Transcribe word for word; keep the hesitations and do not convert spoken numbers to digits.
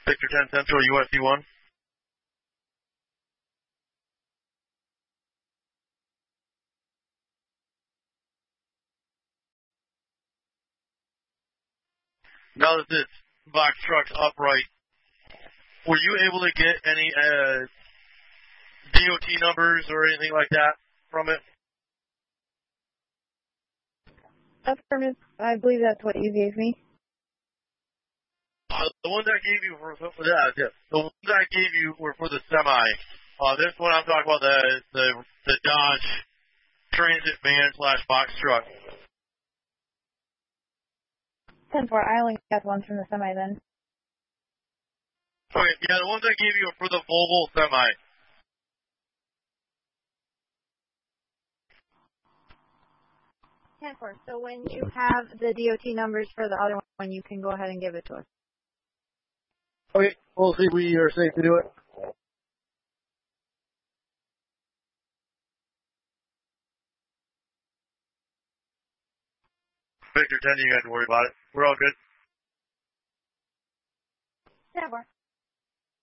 Victor ten Central, U S C one. Now that this box truck's upright, were you able to get any uh, D O T numbers or anything like that from it? Affirmative. I believe that's what you gave me. Uh, the ones I gave you were for that. Yeah, the ones I gave you were for the semi. Uh, this one I'm talking about the the the Dodge Transit van slash box truck. ten four. I only got ones from the semi then. Okay, yeah, the ones I gave you are for the Volvo semi. ten four. So when you have the D O T numbers for the other one, you can go ahead and give it to us. Okay, we'll see if we are safe to do it. Victor ten, you don't have to worry about it. We're all good. ten four.